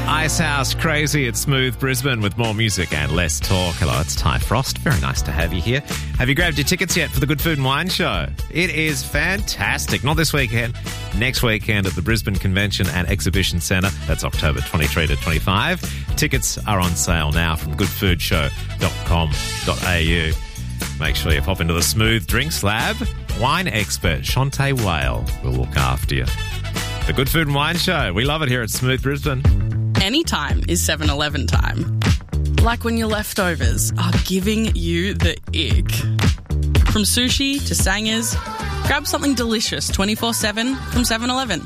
Icehouse Crazy at Smooth Brisbane with more music and less talk. Hello, it's Ty Frost. Very nice to have you here. Have you grabbed your tickets yet for the Good Food and Wine Show? It is fantastic. Not this weekend, next weekend at the Brisbane Convention and Exhibition Centre. That's October 23 to 25. Tickets are on sale now from goodfoodshow.com.au. Make sure you pop into the Smooth Drinks Lab. Wine expert Shantae Whale will look after you. The Good Food and Wine Show. We love it here at Smooth Brisbane. Anytime is 7-Eleven time. Like when your leftovers are giving you the ick. From sushi to sangers, grab something delicious 24/7 from 7-Eleven.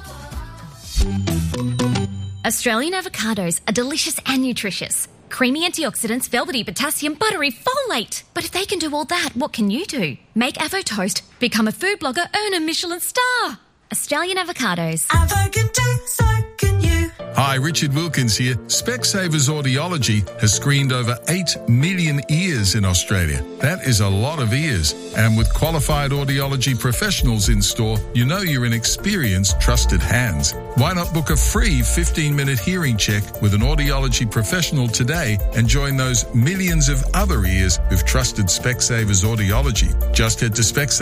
Australian avocados are delicious and nutritious. Creamy antioxidants, velvety potassium, buttery folate. But if they can do all that, what can you do? Make Avo Toast, become a food blogger, earn a Michelin star. Australian avocados. Avo can do, so can you. Hi, Richard Wilkins here. Specsavers Audiology has screened over 8 million ears in Australia. That is a lot of ears. And with qualified audiology professionals in store, you know you're in experienced, trusted hands. Why not book a free 15-minute hearing check with an audiology professional today and join those millions of other ears who've trusted Specsavers Audiology? Just head to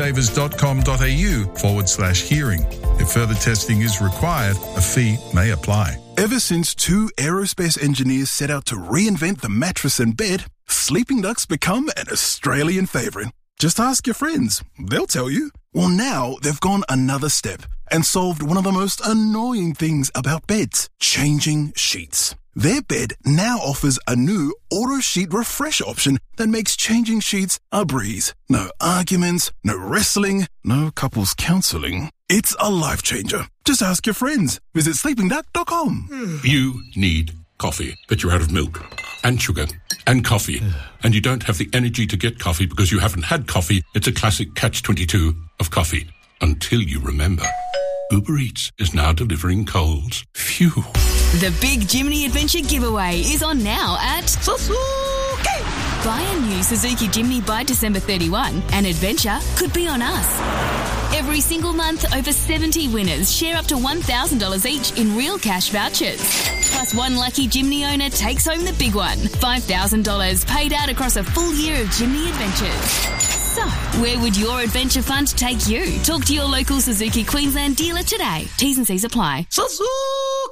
specsavers.com.au/hearing. If further testing is required, a fee may apply. Ever since 2 aerospace engineers set out to reinvent the mattress and bed, sleeping ducks become an Australian favourite. Just ask your friends. They'll tell you. Well, now they've gone another step and solved one of the most annoying things about beds, changing sheets. Their bed now offers a new auto sheet refresh option that makes changing sheets a breeze. No arguments, no wrestling, no couples counselling. It's a life changer. Just ask your friends. Visit sleepingduck.com. You need coffee, but you're out of milk and sugar and coffee. And you don't have the energy to get coffee because you haven't had coffee. It's a classic catch-22 of coffee. Until you remember, Uber Eats is now delivering Coles. Phew. The Big Jimny Adventure giveaway is on now at Suzuki. Buy a new Suzuki Jimny by December 31 and adventure could be on us. Every single month, over 70 winners share up to $1,000 each in real cash vouchers. Plus, one lucky Jimny owner takes home the big one, $5,000 paid out across a full year of Jimny adventures. So, where would your adventure fund take you? Talk to your local Suzuki Queensland dealer today. T's and C's apply. Suzuki!